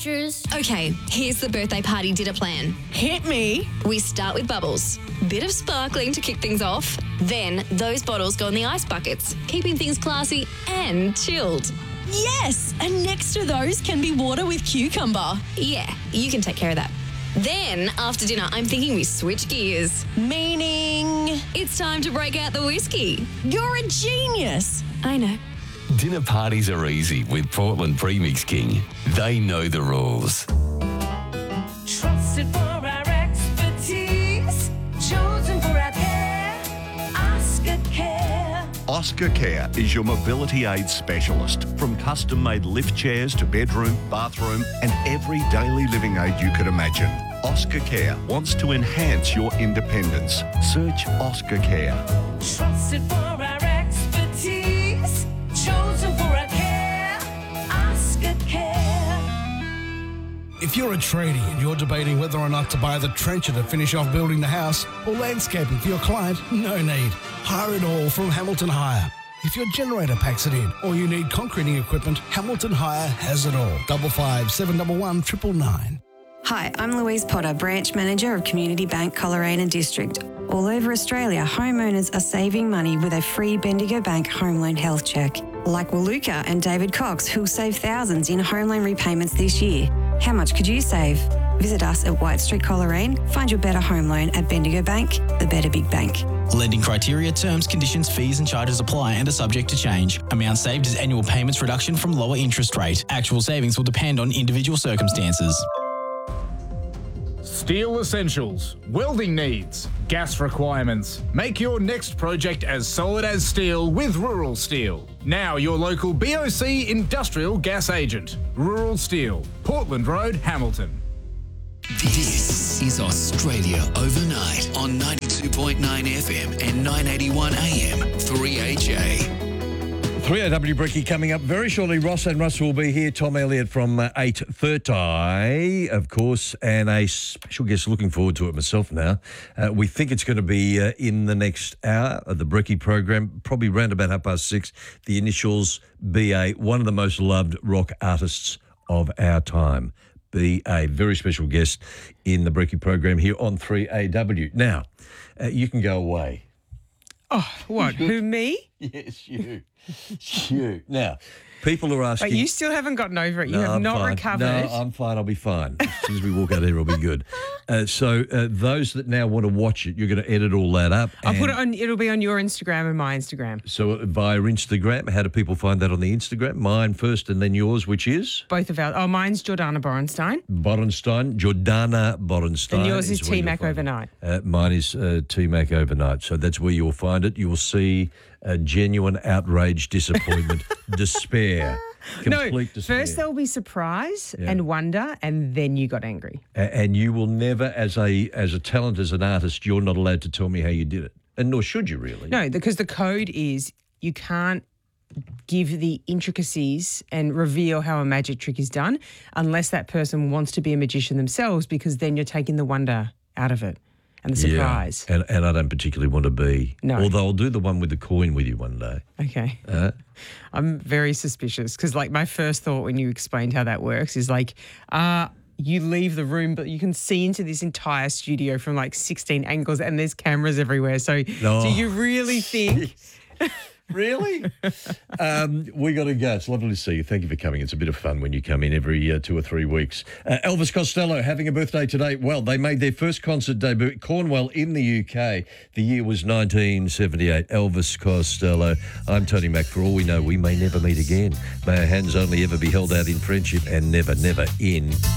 pictures. Okay, here's the birthday party dinner plan. Hit me. We start with bubbles. Bit of sparkling to kick things off. Then those bottles go in the ice buckets, keeping things classy and chilled. Yes, and next to those can be water with cucumber. Yeah, you can take care of that. Then, after dinner, I'm thinking we switch gears. Meaning, It's time to break out the whiskey. you're a genius. I know. Dinner parties are easy with Portland Premix King. They know the rules. Trusted for our expertise, chosen for our care, Oscar Care. Oscar Care is your mobility aid specialist. From custom-made lift chairs to bedroom, bathroom and every daily living aid you could imagine. Oscar Care wants to enhance your independence. Search Oscar Care. Trusted for our expertise, chosen for our care, Oscar Care. If you're a tradie and you're debating whether or not to buy the trencher to finish off building the house or landscaping for your client, no need. Hire it all from Hamilton Hire. If your generator packs it in or you need concreting equipment, Hamilton Hire has it all. 55 711 999. Hi, I'm Louise Potter, Branch Manager of Community Bank Coleraine District. All over Australia, homeowners are saving money with a free Bendigo Bank Home Loan Health Check. Like Waluka and David Cox, who'll save thousands in home loan repayments this year. How much could you save? Visit us at White Street, Coleraine. Find your better home loan at Bendigo Bank, the better big bank. Lending criteria, terms, conditions, fees and charges apply and are subject to change. Amount saved is annual payments reduction from lower interest rate. Actual savings will depend on individual circumstances. Steel essentials, welding needs, gas requirements. Make your next project as solid as steel with Rural Steel. Now your local BOC industrial gas agent. Rural Steel, Portland Road, Hamilton. This is Australia Overnight on 92.9 FM and 981 AM 3AJ. 3AW Bricky coming up very shortly. Ross and Russ will be here. Tom Elliott from 8:30, of course, and a special guest. Looking forward to it myself now. We think it's going to be in the next hour of the Bricky program, probably round about 6:30. The initials BA, one of the most loved rock artists of our time. BA, very special guest in the Bricky program here on 3AW. Now, you can go away. Oh, what? Who, me? Yes, you. You. Now, people are asking... But you still haven't gotten over it. You have not recovered. No, I'm fine. I'll be fine. As soon as we walk out here, I'll be good. So those that now want to watch it, you're going to edit all that up. I'll put it on. It'll be on your Instagram and my Instagram. So via Instagram, how do people find that on the Instagram? Mine first and then yours, which is? Both of ours. Oh, mine's Jordana Borenstein. Jordana Borenstein. And yours is T-Mac Overnight. Mine is T-Mac Overnight. So that's where you'll find it. You will see genuine outrage, disappointment, despair. Complete despair. First there'll be surprise and wonder, and then you got angry. And you will never, as a talent, as an artist, you're not allowed to tell me how you did it. And nor should you really. No, because the code is you can't give the intricacies and reveal how a magic trick is done unless that person wants to be a magician themselves, because then you're taking the wonder out of it. And the surprise. Yeah, and I don't particularly want to be. No. Although I'll do the one with the coin with you one day. Okay. I'm very suspicious because, like, my first thought when you explained how that works is, like, you leave the room, but you can see into this entire studio from, like, 16 angles and there's cameras everywhere. So do you really think... Really? We got to go. It's lovely to see you. Thank you for coming. It's a bit of fun when you come in every 2 or 3 weeks. Elvis Costello having a birthday today. Well, they made their first concert debut at Cornwall in the UK. The year was 1978. Elvis Costello. I'm Tony Mack. For all we know, we may never meet again. May our hands only ever be held out in friendship and never, never in...